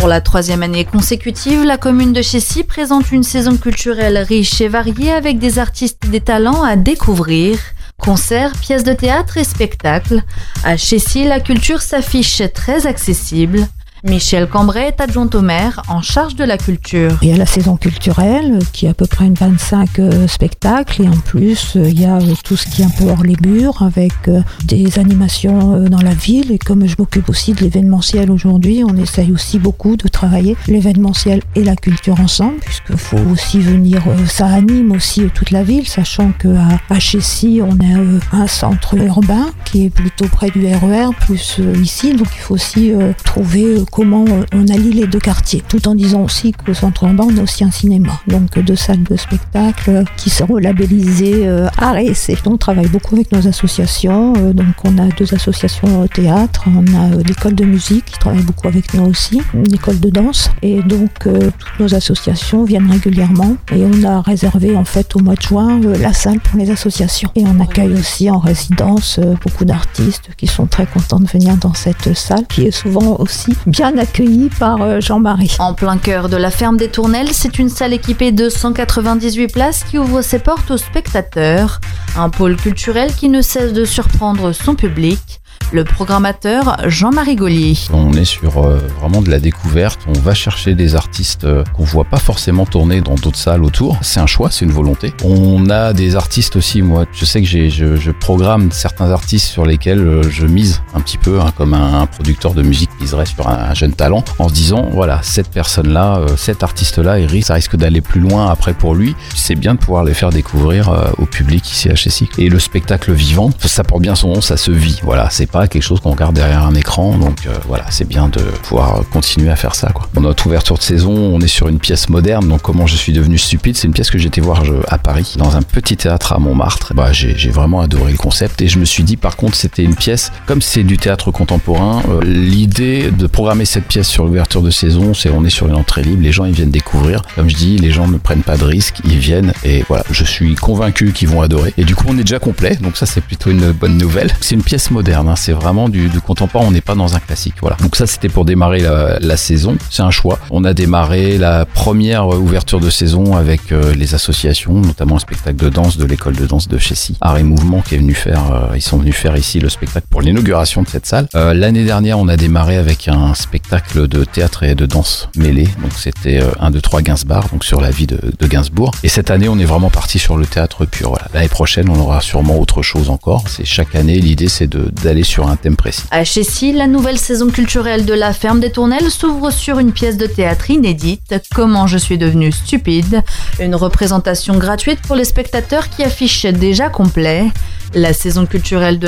Pour la 3e année consécutive, la commune de Chécy présente une saison culturelle riche et variée avec des artistes et des talents à découvrir. Concerts, pièces de théâtre et spectacles. À Chécy, la culture s'affiche très accessible. Michel Cambrai est adjointe au maire en charge de la culture. Il y a la saison culturelle qui est à peu près une 25 spectacles et en plus il y a tout ce qui est un peu hors les murs avec des animations dans la ville et comme je m'occupe aussi de l'événementiel aujourd'hui, on essaye aussi beaucoup de travailler l'événementiel et la culture ensemble puisqu'il faut aussi venir, ça anime aussi toute la ville sachant qu'à Chécy on a un centre urbain qui est plutôt près du RER plus ici donc il faut aussi trouver comment on allie les deux quartiers, tout en disant aussi qu'au centre urbain, on a aussi un cinéma, donc 2 salles de spectacle qui seront labellisées art et essai. On travaille beaucoup avec nos associations, donc on a 2 associations au théâtre, on a l'école de musique qui travaille beaucoup avec nous aussi, une école de danse, et donc toutes nos associations viennent régulièrement, et on a réservé en fait au mois de juin la salle pour les associations. Et on accueille aussi en résidence beaucoup d'artistes qui sont très contents de venir dans cette salle, qui est souvent aussi bien accueilli par Jean-Marie. En plein cœur de la ferme des Tournelles, c'est une salle équipée de 198 places qui ouvre ses portes aux spectateurs. Un pôle culturel qui ne cesse de surprendre son public. Le programmateur Jean-Marie Gaulier. On est sur vraiment de la découverte. On va chercher des artistes qu'on voit pas forcément tourner dans d'autres salles autour. C'est un choix, c'est une volonté. On a des artistes aussi. Moi, je sais que je programme certains artistes sur lesquels je mise un petit peu, comme un producteur de musique miserait sur un jeune talent, en se disant voilà, cette personne-là, cet artiste-là, ça risque d'aller plus loin après pour lui. C'est bien de pouvoir les faire découvrir au public ici à Chécy. Et le spectacle vivant, ça porte bien son nom, ça se vit. Voilà, c'est pas quelque chose qu'on regarde derrière un écran, donc voilà, c'est bien de pouvoir continuer à faire ça, quoi. Pour notre ouverture de saison, on est sur une pièce moderne, donc Comment je suis devenu stupide, c'est une pièce que j'ai été voir à Paris, dans un petit théâtre à Montmartre. J'ai vraiment adoré le concept et je me suis dit par contre c'était une pièce, comme c'est du théâtre contemporain, l'idée de programmer cette pièce sur l'ouverture de saison, c'est on est sur une entrée libre, les gens ils viennent découvrir, comme je dis, les gens ne prennent pas de risques, ils viennent et voilà, je suis convaincu qu'ils vont adorer et du coup on est déjà complet, donc ça c'est plutôt une bonne nouvelle. C'est une pièce moderne, hein, c'est vraiment du contemporain, on n'est pas dans un classique, voilà. Donc ça c'était pour démarrer la saison, c'est un choix. On a démarré la première ouverture de saison avec les associations, notamment un spectacle de danse de l'école de danse de Chécy, Art et Mouvement, qui est venu faire, ils sont venus faire ici le spectacle pour l'inauguration de cette salle. L'année dernière on a démarré avec un spectacle de théâtre et de danse mêlée, donc c'était 1, 2, 3 Gainsbourg, donc sur la vie de Gainsbourg. Et cette année on est vraiment parti sur le théâtre pur, voilà. L'année prochaine on aura sûrement autre chose encore, c'est chaque année l'idée c'est d'aller sur un thème précis. À Chécy, la nouvelle saison culturelle de la ferme des Tournelles s'ouvre sur une pièce de théâtre inédite, Comment je suis devenu stupide, une représentation gratuite pour les spectateurs qui affiche déjà complet. La saison culturelle de